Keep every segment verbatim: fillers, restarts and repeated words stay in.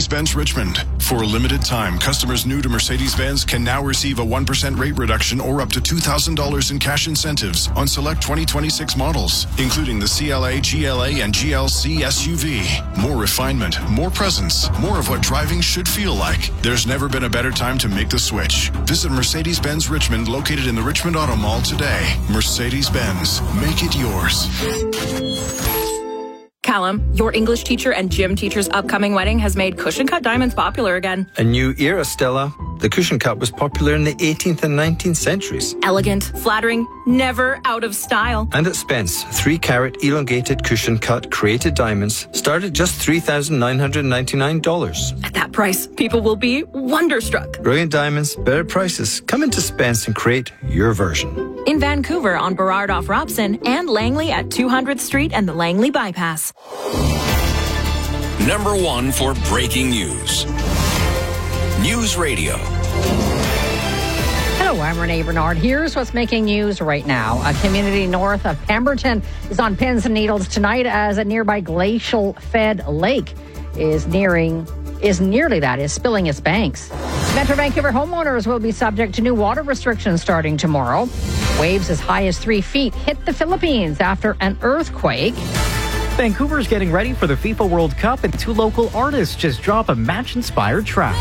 Mercedes-Benz Richmond. For a limited time, customers new to Mercedes-Benz can now receive a one percent rate reduction or up to two thousand dollars in cash incentives on select twenty twenty-six models, including the C L A, G L A, and G L C S U V. More refinement, more presence, more of what driving should feel like. There's never been a better time to make the switch. Visit Mercedes-Benz Richmond, located in the Richmond Auto Mall today. Mercedes-Benz. Make it yours. Callum, your English teacher and gym teacher's upcoming wedding has made cushion cut diamonds popular again. A new era, Stella. The cushion cut was popular in the eighteenth and nineteenth centuries. Elegant, flattering, never out of style. And at Spence, three carat elongated cushion cut created diamonds start at just three thousand nine hundred ninety-nine dollars. At that price, people will be wonderstruck. Brilliant diamonds, better prices. Come into Spence and create your version. In Vancouver on Burrard off Robson and Langley at two hundredth Street and the Langley Bypass. Number one for breaking news. News Radio. Hello, I'm Renee Bernard. Here's what's making news right now. A community north of Pemberton is on pins and needles tonight as a nearby glacial-fed lake is nearing is nearly that is spilling its banks. Metro Vancouver homeowners will be subject to new water restrictions starting tomorrow. Waves as high as three feet hit the Philippines after an earthquake. Vancouver's getting ready for the FIFA World Cup, and two local artists just drop a match-inspired track.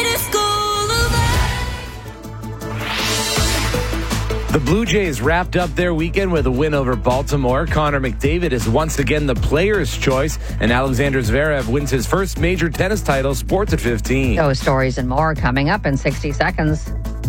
The Blue Jays wrapped up their weekend with a win over Baltimore. Connor McDavid is once again the player's choice, and Alexander Zverev wins his first major tennis title, Sports at fifteen. Those stories and more coming up in sixty seconds.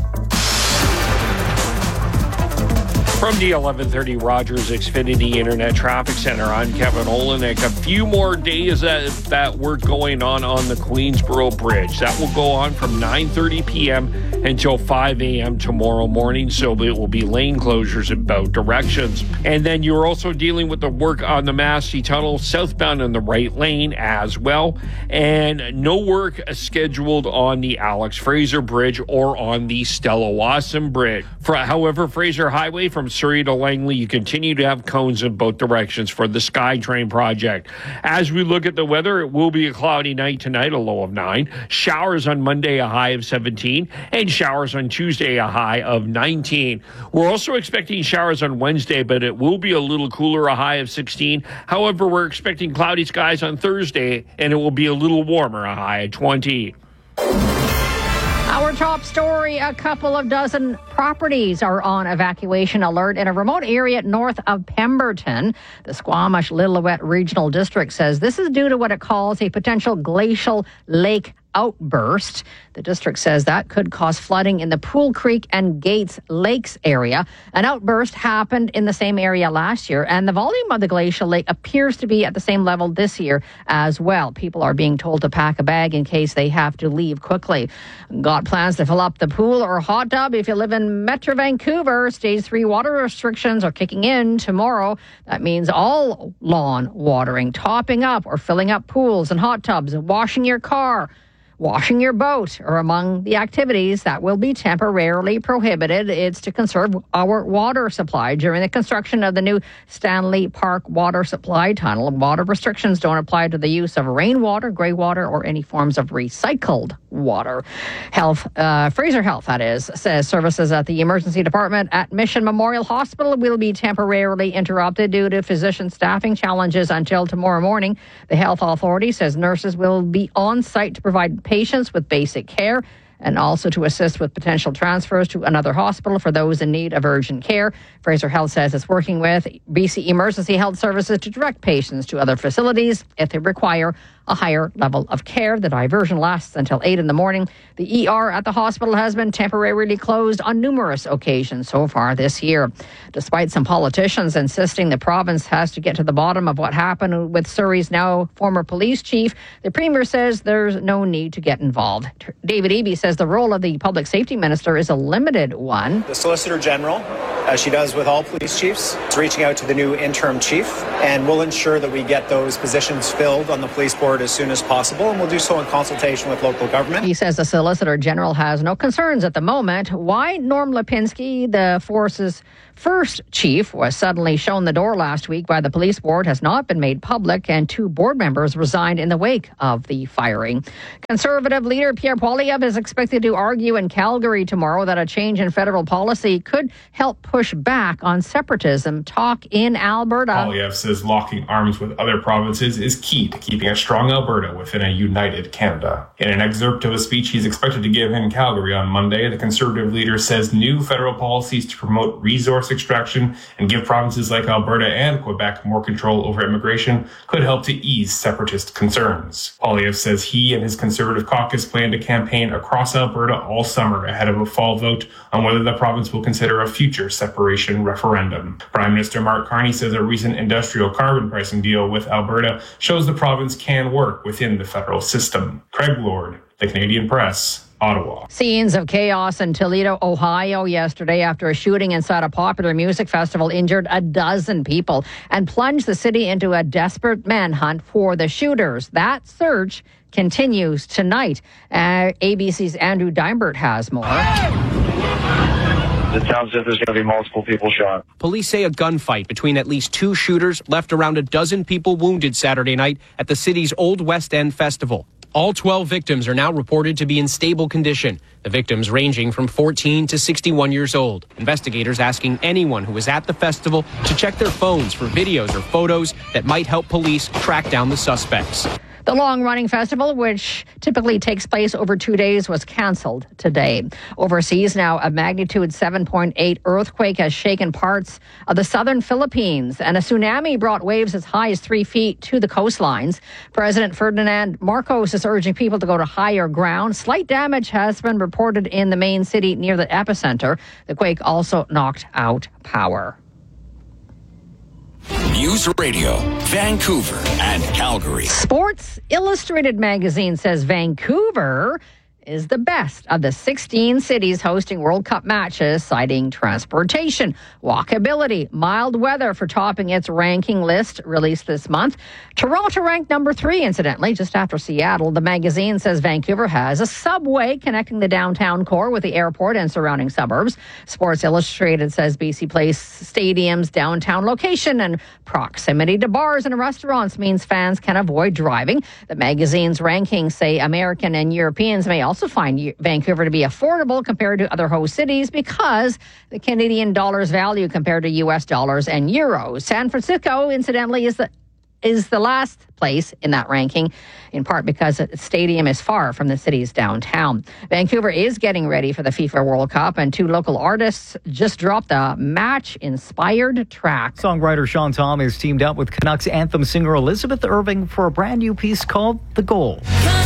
From the eleven thirty Rogers Xfinity Internet Traffic Center, I'm Kevin Olenek. A few more days that, that work going on on the Queensboro Bridge. That will go on from nine thirty p.m. until five a.m. tomorrow morning, so it will be lane closures in both directions. And then you're also dealing with the work on the Massey Tunnel southbound in the right lane as well. And no work scheduled on the Alex Fraser Bridge or on the Stella Wasson Bridge. For, however, Fraser Highway from Surrey to Langley, you continue to have cones in both directions for the SkyTrain project. As we look at the weather, it will be a cloudy night tonight, a low of nine. Showers on Monday, a high of seventeen. And showers on Tuesday, a high of nineteen. We're also expecting showers on Wednesday, but it will be a little cooler, a high of sixteen. However, we're expecting cloudy skies on Thursday, and it will be a little warmer, a high of twenty. Our top story, a couple of dozen properties are on evacuation alert in a remote area north of Pemberton. The Squamish Lillooet Regional District says this is due to what it calls a potential glacial lake outburst. The district says that could cause flooding in the Pool Creek and Gates Lakes area. An outburst happened in the same area last year, and the volume of the glacial lake appears to be at the same level this year as well. People are being told to pack a bag in case they have to leave quickly. Got plans to fill up the pool or hot tub? If you live in Metro Vancouver, stage three water restrictions are kicking in tomorrow. That means all lawn watering, topping up or filling up pools and hot tubs, washing your car, washing your boat are among the activities that will be temporarily prohibited. It's to conserve our water supply during the construction of the new Stanley Park Water Supply Tunnel. Water restrictions don't apply to the use of rainwater, grey water, or any forms of recycled water. Health, uh, Fraser Health, that is, says services at the emergency department at Mission Memorial Hospital will be temporarily interrupted due to physician staffing challenges until tomorrow morning. The health authority says nurses will be on site to provide patients with basic care and also to assist with potential transfers to another hospital for those in need of urgent care. Fraser Health says it's working with B C Emergency Health Services to direct patients to other facilities if they require a higher level of care. The diversion lasts until eight in the morning. The E R at the hospital has been temporarily closed on numerous occasions so far this year. Despite some politicians insisting the province has to get to the bottom of what happened with Surrey's now former police chief, the Premier says there's no need to get involved. David Eby says the role of the Public Safety Minister is a limited one. The Solicitor General, as she does with all police chiefs, is reaching out to the new interim chief, and we'll ensure that we get those positions filled on the police board as soon as possible, and we'll do so in consultation with local government. He says the Solicitor General has no concerns at the moment. Why Norm Lipinski, the forces first chief was suddenly shown the door last week by the police board has not been made public, and two board members resigned in the wake of the firing. Conservative leader Pierre Poilievre is expected to argue in Calgary tomorrow that a change in federal policy could help push back on separatism talk in Alberta. Poilievre says locking arms with other provinces is key to keeping a strong Alberta within a united Canada. In an excerpt of a speech he's expected to give in Calgary on Monday, the Conservative leader says new federal policies to promote resource extraction and give provinces like Alberta and Quebec more control over immigration could help to ease separatist concerns. Poilievre says he and his Conservative caucus plan to campaign across Alberta all summer ahead of a fall vote on whether the province will consider a future separation referendum. Prime Minister Mark Carney says a recent industrial carbon pricing deal with Alberta shows the province can work within the federal system. Craig Lord, The Canadian Press, Ottawa. Scenes of chaos in Toledo, Ohio yesterday after a shooting inside a popular music festival injured a dozen people and plunged the city into a desperate manhunt for the shooters. That search continues tonight. Uh, A B C's Andrew Deinbert has more. It sounds as if there's going to be multiple people shot. Police say a gunfight between at least two shooters left around a dozen people wounded Saturday night at the city's Old West End Festival. All twelve victims are now reported to be in stable condition, the victims ranging from fourteen to sixty-one years old. Investigators asking anyone who was at the festival to check their phones for videos or photos that might help police track down the suspects. The long-running festival, which typically takes place over two days, was canceled today. Overseas now, a magnitude seven point eight earthquake has shaken parts of the southern Philippines, and a tsunami brought waves as high as three feet to the coastlines. President Ferdinand Marcos is urging people to go to higher ground. Slight damage has been reported in the main city near the epicenter. The quake also knocked out power. News Radio, Vancouver and Calgary. Sports Illustrated magazine says Vancouver is the best of the sixteen cities hosting World Cup matches, citing transportation, walkability, mild weather for topping its ranking list released this month. Toronto ranked number three, incidentally, just after Seattle. The magazine says Vancouver has a subway connecting the downtown core with the airport and surrounding suburbs. Sports Illustrated says B C Place Stadium's downtown location and proximity to bars and restaurants means fans can avoid driving. The magazine's rankings say American and Europeans may also also find Vancouver to be affordable compared to other host cities because the Canadian dollar's value compared to U S dollars and euros. San Francisco, incidentally, is the is the last place in that ranking, in part because the stadium is far from the city's downtown. Vancouver is getting ready for the FIFA World Cup, and two local artists just dropped a match-inspired track. Songwriter Sean Thomas teamed up with Canucks anthem singer Elizabeth Irving for a brand new piece called The Goal.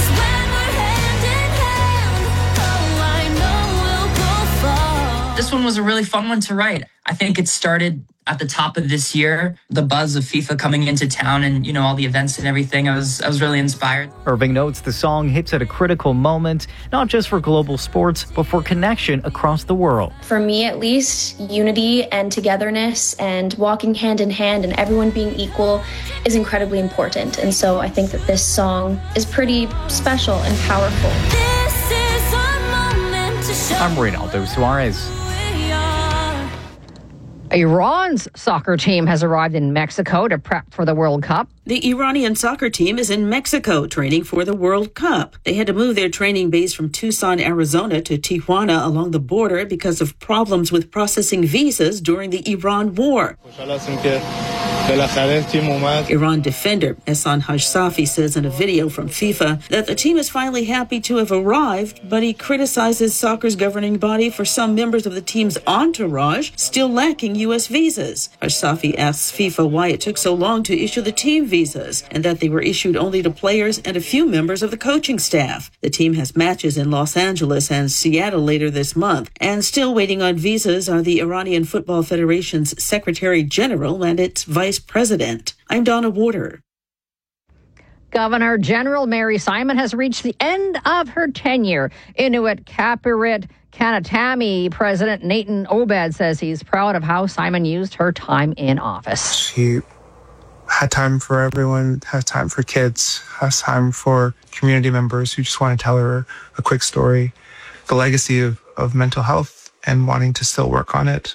This one was a really fun one to write. I think it started at the top of this year, the buzz of FIFA coming into town and, you know, all the events and everything. I was I was really inspired. Irving notes the song hits at a critical moment, not just for global sports, but for connection across the world. For me, at least, unity and togetherness and walking hand in hand and everyone being equal is incredibly important. And so I think that this song is pretty special and powerful. This is our moment to show. I'm Reynaldo Suarez. Iran's soccer team has arrived in Mexico to prep for the World Cup. The Iranian soccer team is in Mexico training for the World Cup. They had to move their training base from Tucson, Arizona to Tijuana along the border because of problems with processing visas during the Iran war. Iran defender Ehsan Hajsafi says in a video from FIFA that the team is finally happy to have arrived, but he criticizes soccer's governing body for some members of the team's entourage still lacking U S visas. Hajsafi asks FIFA why it took so long to issue the team visas and that they were issued only to players and a few members of the coaching staff. The team has matches in Los Angeles and Seattle later this month, and still waiting on visas are the Iranian Football Federation's Secretary General and its Vice President. I'm Donna Warder. Governor General Mary Simon has reached the end of her tenure. Inuit Kapirit Kanatami President Nathan Obed says he's proud of how Simon used her time in office. She had time for everyone, had time for kids, has time for community members who just want to tell her a quick story. The legacy of, of mental health and wanting to still work on it